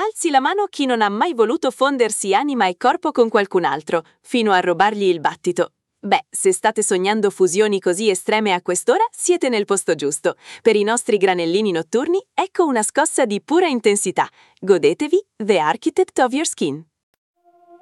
Alzi la mano chi non ha mai voluto fondersi anima e corpo con qualcun altro, fino a rubargli il battito. Beh, se state sognando fusioni così estreme a quest'ora, siete nel posto giusto. Per i nostri granellini notturni, ecco una scossa di pura intensità. Godetevi The Architect of Your Skin.